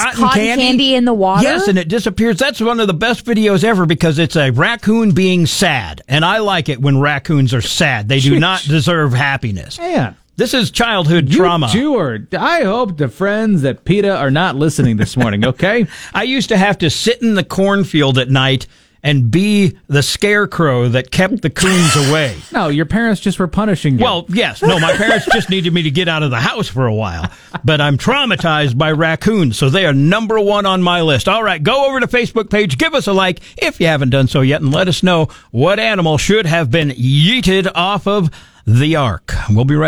cotton candy in the water? Yes, and it disappears. That's one of the best videos ever because it's a raccoon being sad. And I like it when raccoons are sad. They do not deserve happiness. Man. This is childhood trauma. I hope the friends at PETA are not listening this morning, okay? I used to have to sit in the cornfield at night and be the scarecrow that kept the coons away. No, your parents just were punishing you. Well, yes. No, my parents just needed me to get out of the house for a while. But I'm traumatized by raccoons, so they are number one on my list. All right, go over to the Facebook page, give us a like if you haven't done so yet, and let us know what animal should have been yeeted off of the ark. We'll be right back.